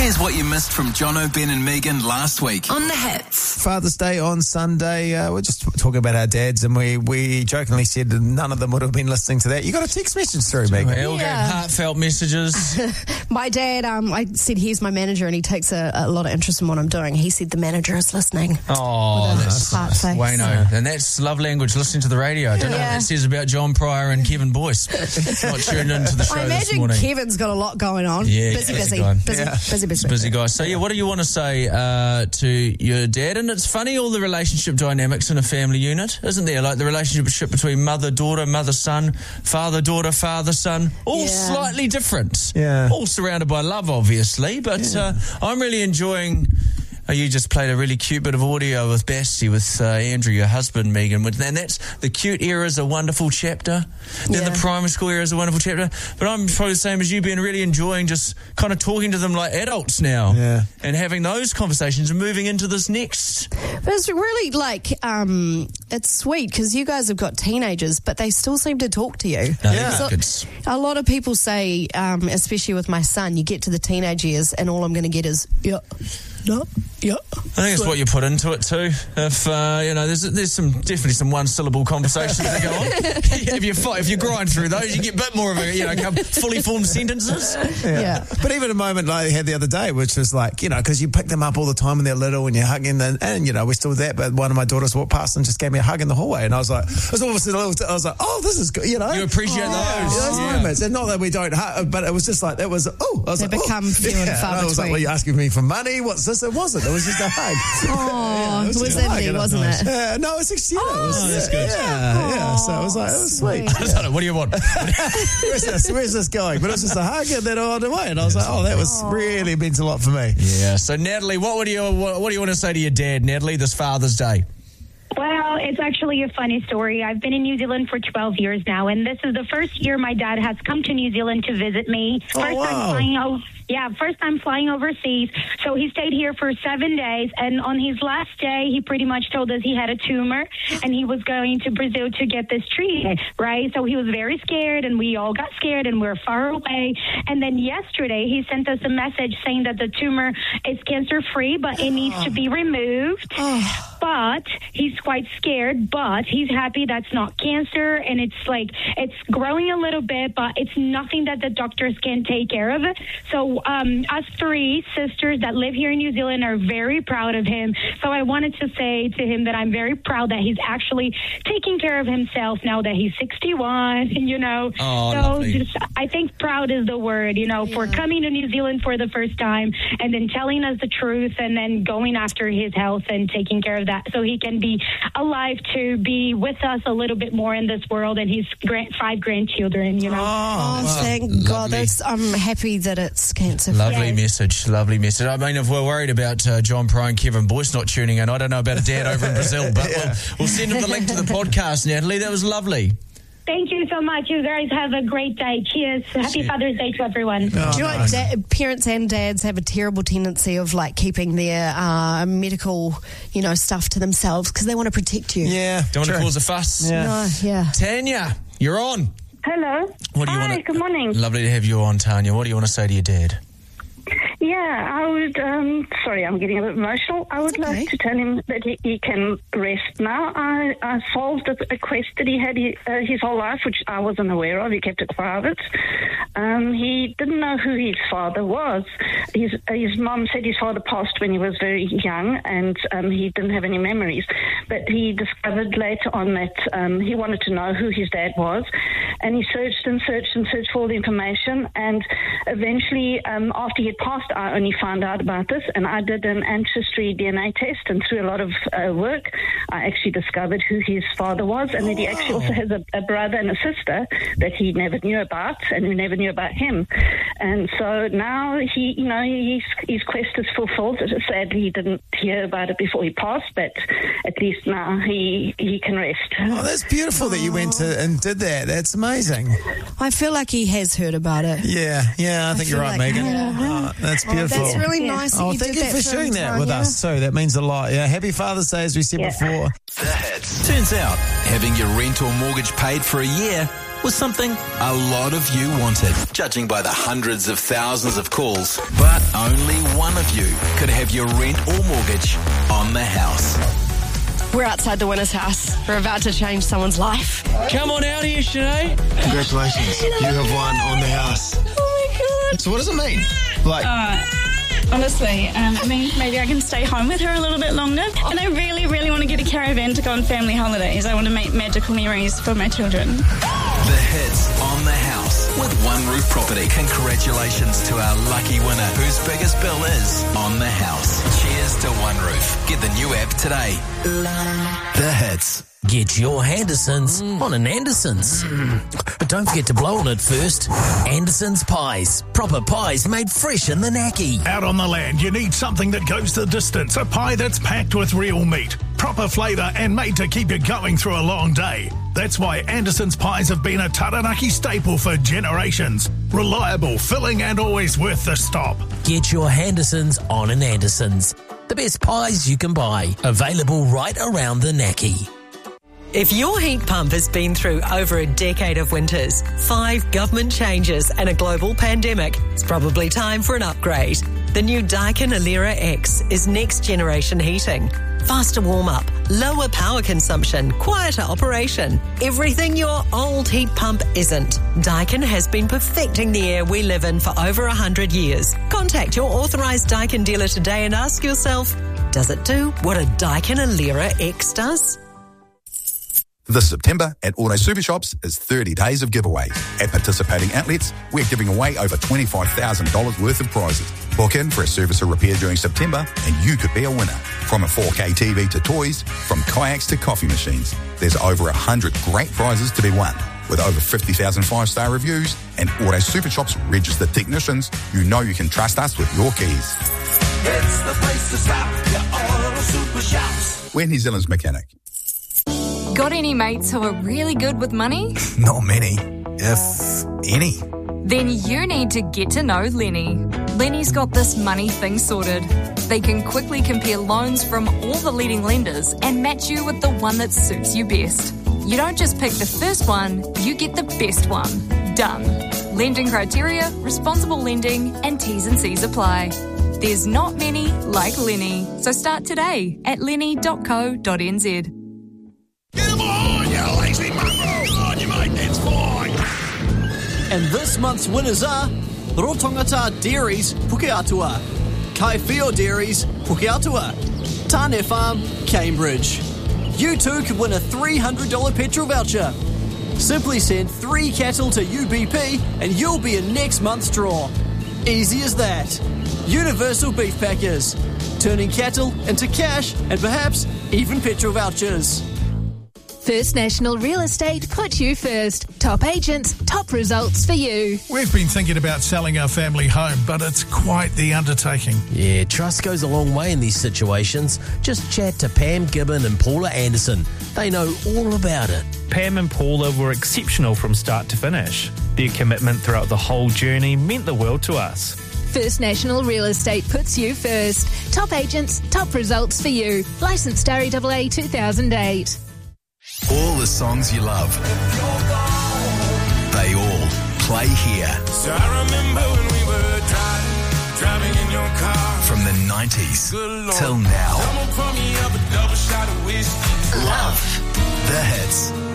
Here's what you missed from Jono, Ben and Megan last week. On the Hits. Father's Day on Sunday. We're just talking about our dads, and we jokingly said that none of them would have been listening to that. You got a text message through, Megan. We all gave heartfelt messages. My dad, I said he's my manager and he takes a lot of interest in what I'm doing. He said the manager is listening. Oh, that's heart face. Wayno. And that's love language, listening to the radio. I don't know what that says about John Pryor and Kevin Boyce. Not tuned into the show I this imagine morning. Kevin's got a lot going on. Yeah, busy guy. So, what do you want to say to your dad? And it's funny, all the relationship dynamics in a family unit, isn't there? Like the relationship between mother-daughter, mother-son, father-daughter, father-son, all slightly different. Yeah. All surrounded by love, obviously. But I'm really enjoying... you just played a really cute bit of audio with Basti, with Andrew, your husband, Megan. And that's the cute era is a wonderful chapter. Then the primary school era is a wonderful chapter. But I'm probably the same as you, been really enjoying just kind of talking to them like adults now. Yeah. And having those conversations and moving into this next. But it's really like, it's sweet because you guys have got teenagers, but they still seem to talk to you. So a lot of people say, especially with my son, you get to the teenage years and all I'm going to get is, I think it's what you put into it too. If there's definitely some one-syllable conversations that go on. If you grind through those, you get a bit more of a fully formed sentences. Yeah. But even a moment like I had the other day, which was like, because you pick them up all the time when they're little and you're hugging them, and we're still there. But one of my daughters walked past and just gave me a hug in the hallway, and I was like, oh, this is good. You appreciate those moments, and not that we don't hug, but it was just like that was. They become few and far between. I was like, well, you asking me for money? What's this? It wasn't. It was just a hug. Oh, it was empty, wasn't it? No, it's just, that's good. Yeah. So it was like, it was sweet. I don't know, what do you want? Where's this going? But it was just a hug and then on the way. And I was like, that was really meant a lot for me. Yeah. So Natalie, what do you want to say to your dad, Natalie, this Father's Day? Well, it's actually a funny story. I've been in New Zealand for 12 years now, and this is the first year my dad has come to New Zealand to visit me. First time flying overseas. So he stayed here for 7 days, and on his last day, he pretty much told us he had a tumor, and he was going to Brazil to get this treated, right? So he was very scared, and we all got scared, and we're far away. And then yesterday, he sent us a message saying that the tumor is cancer-free, but it needs to be removed. But he's quite scared, but he's happy that's not cancer, and it's growing a little bit, but it's nothing that the doctors can take care of. So us three sisters that live here in New Zealand are very proud of him. So I wanted to say to him that I'm very proud that he's actually taking care of himself now that he's 61, I think proud is the word, for coming to New Zealand for the first time and then telling us the truth and then going after his health and taking care of that so he can be alive to be with us a little bit more in this world and his 5 grandchildren, Thank God. I'm happy that it's cancer. Lovely message. I mean, if we're worried about John Pryor and Kevin Boyce not tuning in, I don't know about a dad over in Brazil, but we'll send him the link to the podcast, Natalie. That was lovely. Thank you so much. You guys have a great day. Cheers. Happy Father's Day to everyone. Do you know what, parents and dads have a terrible tendency of keeping their medical, stuff to themselves because they want to protect you. Yeah. Don't want to cause a fuss. Yeah. Tanya, you're on. Hello. Hi, good morning. Lovely to have you on, Tanya. What do you want to say to your dad? Yeah, I would, sorry, I'm getting a bit emotional. I would like to tell him that he can rest now. I solved a quest that he had his whole life, which I wasn't aware of. He kept it private. He didn't know who his father was. His mom said his father passed when he was very young, and he didn't have any memories. But he discovered later on that he wanted to know who his dad was, and he searched for all the information, and eventually, after he had passed, I only found out about this, and I did an ancestry DNA test, and through a lot of work, I actually discovered who his father was, and that he actually also has a brother and a sister that he never knew about, and who never knew about him. And so now his quest is fulfilled. Sadly, he didn't hear about it before he passed, but at least now he can rest. Oh, that's beautiful that you went and did that. That's amazing. I feel like he has heard about it. Yeah, I think you're right, Megan. That's beautiful. That's really nice. Thank you for sharing that with us too. That means a lot. Yeah, happy Father's Day, as we said before. The Hits. Turns out, having your rent or mortgage paid for a year was something a lot of you wanted, judging by the hundreds of thousands of calls. But only one of you could have your rent or mortgage on the house. We're outside the winner's house. We're about to change someone's life. Come on out here, Sinead. Congratulations. You have won on the house. Oh my God. So what does it mean? Honestly, it means maybe I can stay home with her a little bit longer. And I really, really want to get a caravan to go on family holidays. I want to make magical memories for my children. The hits on the house with One Roof Property. Congratulations to our lucky winner, whose biggest bill is on the house. Cheers to One Roof. Get the new app today. The hits. Get your Hendersons on an Andersons. But don't forget to blow on it first. Andersons Pies. Proper pies made fresh in the Naki. Out on the land, you need something that goes the distance. A pie that's packed with real meat, proper flavour and made to keep you going through a long day. That's why Andersons Pies have been a Taranaki staple for generations. Reliable, filling and always worth the stop. Get your Hendersons on an Andersons. The best pies you can buy. Available right around the Naki. If your heat pump has been through over a decade of winters, 5 government changes and a global pandemic, it's probably time for an upgrade. The new Daikin Alera X is next generation heating. Faster warm-up, lower power consumption, quieter operation. Everything your old heat pump isn't. Daikin has been perfecting the air we live in for over 100 years. Contact your authorised Daikin dealer today and ask yourself, does it do what a Daikin Alera X does? This September at Auto Super Shops is 30 days of giveaways. At participating outlets, we're giving away over $25,000 worth of prizes. Book in for a service or repair during September and you could be a winner. From a 4K TV to toys, from kayaks to coffee machines, there's over 100 great prizes to be won. With over 50,000 five-star reviews and Auto Super Shops registered technicians, you know you can trust us with your keys. It's the place to stop, your Auto Super Shops. We're New Zealand's mechanic. Got any mates who are really good with money? Not many, if any. Then you need to get to know Lenny. Lenny's got this money thing sorted. They can quickly compare loans from all the leading lenders and match you with the one that suits you best. You don't just pick the first one, you get the best one. Done. Lending criteria, responsible lending, and T's and C's apply. There's not many like Lenny. So start today at lenny.co.nz. Get him on, you lazy mongrel! On you, mate, it's fine! And this month's winners are Rotongata Dairies, Pukeatua, Kaifeo Dairies, Pukeatua, Tane Farm, Cambridge. You too could win a $300 petrol voucher. Simply send 3 cattle to UBP and you'll be in next month's draw. Easy as that. Universal Beef Packers, turning cattle into cash and perhaps even petrol vouchers. First National Real Estate puts you first. Top agents, top results for you. We've been thinking about selling our family home, but it's quite the undertaking. Yeah, trust goes a long way in these situations. Just chat to Pam Gibbon and Paula Anderson. They know all about it. Pam and Paula were exceptional from start to finish. Their commitment throughout the whole journey meant the world to us. First National Real Estate puts you first. Top agents, top results for you. Licensed REAA 2008. All the songs you love, they all play here. So I remember when we were driving in your car. From the 90s till now. Someone pour me up a double shot of whiskey. Love the hits.